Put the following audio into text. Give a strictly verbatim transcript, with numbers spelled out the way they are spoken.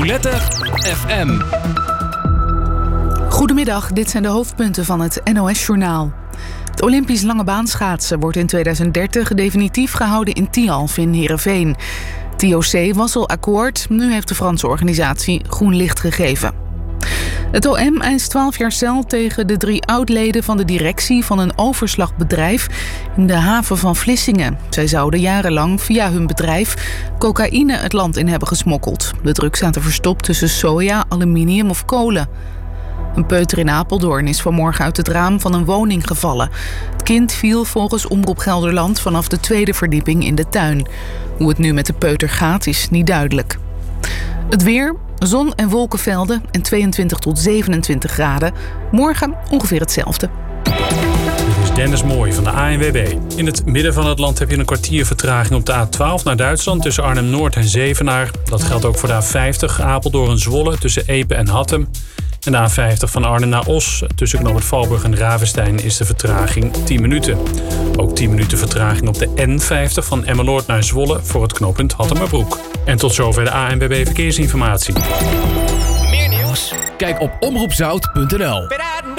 Nicolette F M. Goedemiddag, dit zijn de hoofdpunten van het N O S-journaal. Het Olympisch langebaanschaatsen wordt in tweeduizend dertig definitief gehouden in Tialf in Heerenveen. Het I O C was al akkoord, nu heeft de Franse organisatie groen licht gegeven. Het O M eist twaalf jaar cel tegen de drie oud-leden van de directie van een overslagbedrijf in de haven van Vlissingen. Zij zouden jarenlang via hun bedrijf cocaïne het land in hebben gesmokkeld. De drugs zaten verstopt tussen soja, aluminium of kolen. Een peuter in Apeldoorn is vanmorgen uit het raam van een woning gevallen. Het kind viel volgens Omroep Gelderland vanaf de tweede verdieping in de tuin. Hoe het nu met de peuter gaat is niet duidelijk. Het weer, zon- en wolkenvelden en tweeëntwintig tot zevenentwintig graden. Morgen ongeveer hetzelfde. Dit is Dennis Mooij van de A N W B. In het midden van het land heb je een kwartier vertraging op de A twaalf naar Duitsland tussen Arnhem-Noord en Zevenaar. Dat geldt ook voor de A vijftig Apeldoorn-Zwolle tussen Epe en Hattem. En de A vijftig van Arnhem naar Os tussen knooppunt Valburg en Ravenstein is de vertraging tien minuten. Ook tien minuten vertraging op de N vijftig van Emmeloord naar Zwolle voor het knooppunt Hattemerbroek. En tot zover de A N W B Verkeersinformatie. Meer nieuws? Kijk op omroepzout punt n l.